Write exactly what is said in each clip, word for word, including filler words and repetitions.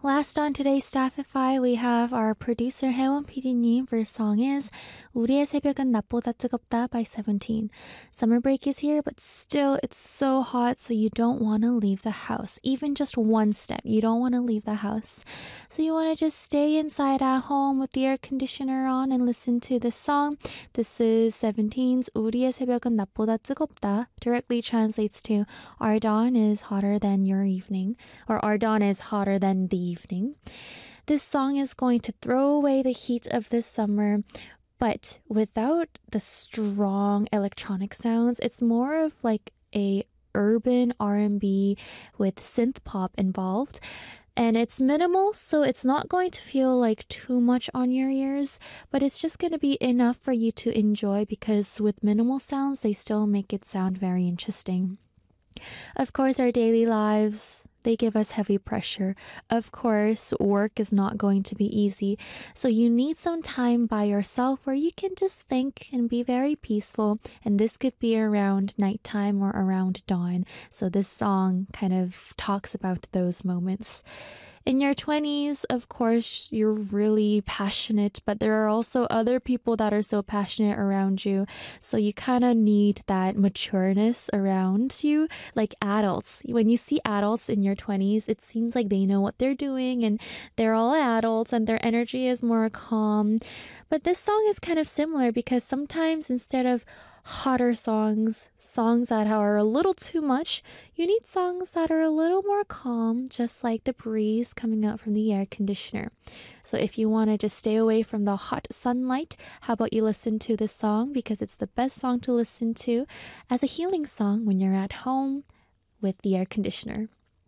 Last on today's Staffify, we have our producer 혜원 피디님. First song is 우리의 새벽은 낮보다 뜨겁다 by seventeen. Summer break is here, but still it's so hot, so you don't want to leave the house. Even just one step, you don't want to leave the house. So you want to just stay inside at home with the air conditioner on and listen to this song. This is seventeen's 우리의 새벽은 낮보다 뜨겁다. Directly translates to our dawn is hotter than your evening, or our dawn is hotter than the evening. This song is going to throw away the heat of this summer, but without the strong electronic sounds. It's more of like a urban R and B with synth pop involved. And it's minimal, so it's not going to feel like too much on your ears, but it's just going to be enough for you to enjoy because with minimal sounds, they still make it sound very interesting. Of course, our daily lives, they give us heavy pressure. Of course, work is not going to be easy. So you need some time by yourself where you can just think and be very peaceful. And this could be around nighttime or around dawn. So this song kind of talks about those moments. In your twenties, of course, you're really passionate, but there are also other people that are so passionate around you. So you kind of need that matureness around you, like adults. When you see adults in your twenties, it seems like they know what they're doing and they're all adults and their energy is more calm. But this song is kind of similar because sometimes instead of hotter songs, songs that are a little too much, you need songs that are a little more calm, just like the breeze coming out from the air conditioner. So if you want to just stay away from the hot sunlight, how about you listen to this song because it's the best song to listen to as a healing song when you're at home with the air conditioner.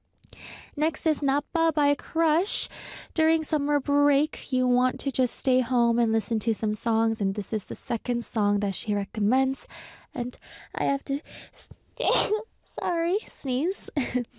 Next is Nappa by Crush. During summer break, you want to just stay home and listen to some songs, and this is the second song that she recommends. And I have to, sorry, sneeze.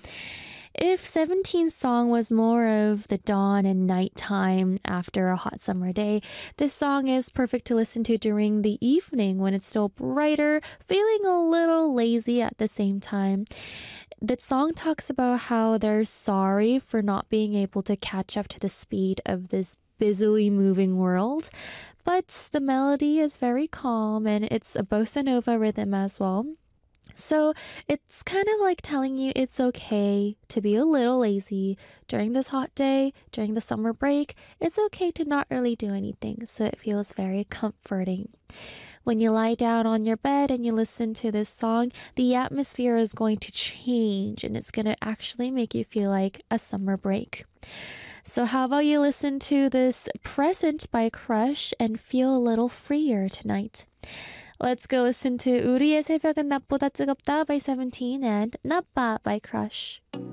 If seventeen's song was more of the dawn and nighttime after a hot summer day, this song is perfect to listen to during the evening when it's still brighter, feeling a little lazy at the same time. The song talks about how they're sorry for not being able to catch up to the speed of this busily moving world, but the melody is very calm and it's a bossa nova rhythm as well. So it's kind of like telling you it's okay to be a little lazy during this hot day, during the summer break. It's okay to not really do anything, so it feels very comforting. When you lie down on your bed and you listen to this song, the atmosphere is going to change and it's going to actually make you feel like a summer break. So how about you listen to this Present by Crush and feel a little freer tonight? Let's go listen to 우리의 새벽은 낮보다 뜨겁다 by seventeen and 나빠 by Crush.